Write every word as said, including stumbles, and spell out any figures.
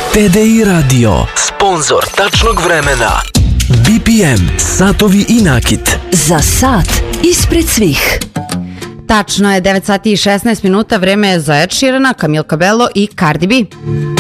T D I Radio, sponzor tačnog vremena. B P M, satovi i nakit. Za sat ispred svih. Tačno je devet sati i šesnaest minuta, vreme je za Ed Sheerana, Camila Cabello i Cardi B.